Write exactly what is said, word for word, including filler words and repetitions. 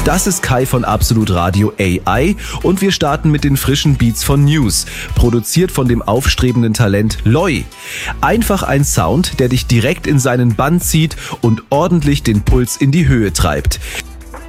Das ist Kai von Absolut Radio A I und wir starten mit den frischen Beats von News, produziert von dem aufstrebenden Talent Loi. Einfach ein Sound, der dich direkt in seinen Bann zieht und ordentlich den Puls in die Höhe treibt.